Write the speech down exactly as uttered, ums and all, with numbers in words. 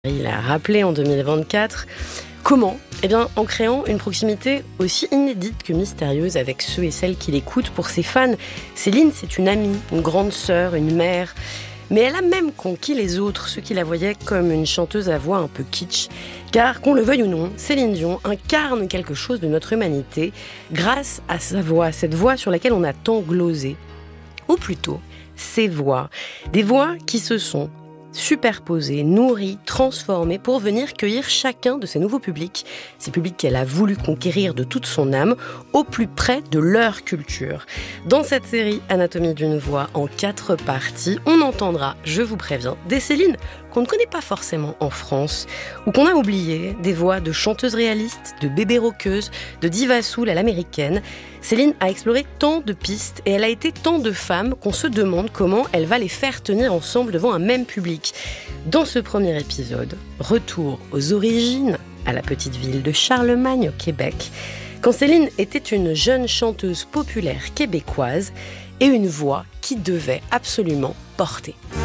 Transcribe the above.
Il a rappelé en deux mille vingt-quatre. Comment ? Eh bien, en créant une proximité aussi inédite que mystérieuse avec ceux et celles qui l'écoutent. Pour ses fans, Céline, c'est une amie, une grande sœur, une mère. Mais elle a même conquis les autres, ceux qui la voyaient comme une chanteuse à voix un peu kitsch. Car, qu'on le veuille ou non, Céline Dion incarne quelque chose de notre humanité grâce à sa voix, cette voix sur laquelle on a tant glosé. Ou plutôt, ses voix. Des voix qui se sont superposées, nourries, transformées pour venir cueillir chacun de ces nouveaux publics, ces publics qu'elle a voulu conquérir de toute son âme, au plus près de leur culture. Dans cette série Anatomie d'une voix en quatre parties, on entendra, je vous préviens, des Céline qu'on ne connaît pas forcément en France, ou qu'on a oublié, des voix de chanteuses réalistes, de bébés rockeuses, de divas soul à l'américaine. Céline a exploré tant de pistes et elle a été tant de femmes qu'on se demande comment elle va les faire tenir ensemble devant un même public. Dans ce premier épisode, retour aux origines, à la petite ville de Charlemagne au Québec, quand Céline était une jeune chanteuse populaire québécoise et une voix qui devait absolument porter.